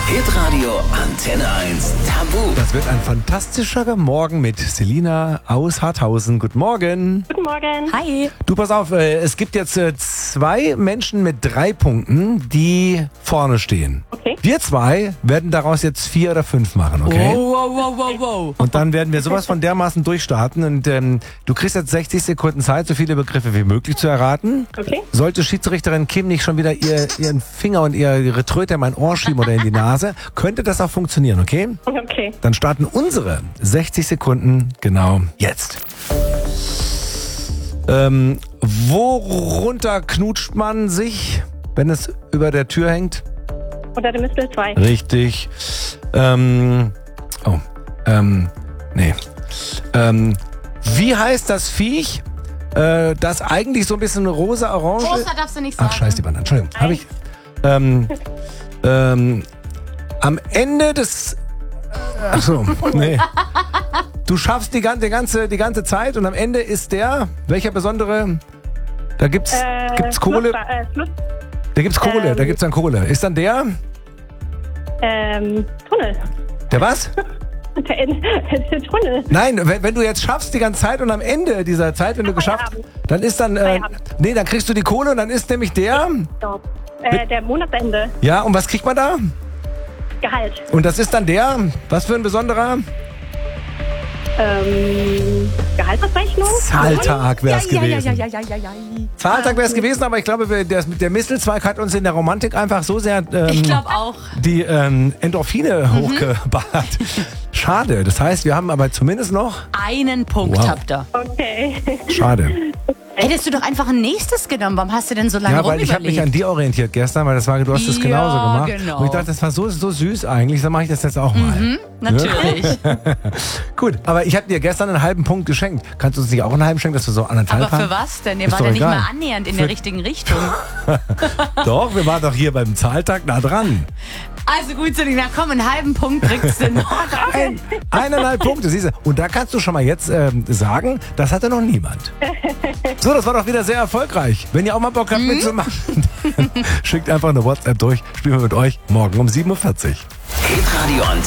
Hitradio Antenne 1 Tabu. Das wird ein fantastischer Morgen mit Selina aus Harthausen. Guten Morgen. Guten Morgen. Hi. Du, pass auf, es gibt jetzt 2 Menschen mit 3 Punkten, die vorne stehen. Okay. Wir 2 werden daraus jetzt 4 oder 5 machen, okay? Wow. Und dann werden wir sowas von dermaßen durchstarten und du kriegst jetzt 60 Sekunden Zeit, so viele Begriffe wie möglich zu erraten. Okay. Sollte Schiedsrichterin Kim nicht schon wieder ihren Finger und ihre Tröte in mein Ohr schieben oder in die Nase, könnte das auch funktionieren, okay? Okay. Dann starten unsere 60 Sekunden genau jetzt. Worunter knutscht man sich, wenn es über der Tür hängt? Unter dem Mistel 2. Richtig. Wie heißt das Viech, das eigentlich so ein bisschen rosa-orange... Rosa darfst du nicht sagen. Ach, scheiß die Bande, Entschuldigung. Habe ich... am Ende des... Ach so, nee. Du schaffst die ganze Zeit und am Ende ist der... Welcher besondere... Da gibt's Kohle... Da gibt's Kohle, da gibt's dann Kohle. Ist dann der... Tunnel. Der was? Der Tunnel. Nein, wenn du jetzt schaffst die ganze Zeit und am Ende dieser Zeit, wenn du geschafft, dann ist dann, dann kriegst du die Kohle und dann ist nämlich der, Der Monatsende. ja, und was kriegt man da? Gehalt. Und das ist dann der, was für ein besonderer? Gehaltsabrechnung? Zahltag wäre es gewesen. Ja. Zahltag wäre es gewesen, aber ich glaube, der Mistelzweig hat uns in der Romantik einfach so sehr Ich glaube auch. die Endorphine hochgeballert. Schade, das heißt, wir haben aber zumindest noch... Einen Punkt Wow. habt ihr. Okay. Schade. Hättest du doch einfach ein nächstes genommen. Warum hast du denn so lange Ja, weil ich habe mich an dir orientiert gestern, weil du hast das Ja, genauso gemacht. genau. Und ich dachte, das war so süß eigentlich, dann mache ich das jetzt auch mal. Natürlich. Gut, aber ich habe dir gestern einen halben Punkt geschenkt. Kannst du uns nicht auch einen halben schenken, dass wir so anderthalb Aber für haben? was denn? Ihr Ist wart doch ja nicht egal. mal annähernd in der richtigen Richtung. Doch, wir waren doch hier beim Zahltag nah dran. Also gut, Selina, komm, einen halben Punkt kriegst du noch. 1,5 Punkte, siehst du. Und da kannst du schon mal jetzt sagen, das hatte noch niemand. So, das war doch wieder sehr erfolgreich. Wenn ihr auch mal Bock habt mitzumachen, dann schickt einfach eine WhatsApp durch. Spielen wir mit euch morgen um 7:40 Uhr. Hitradio Antenne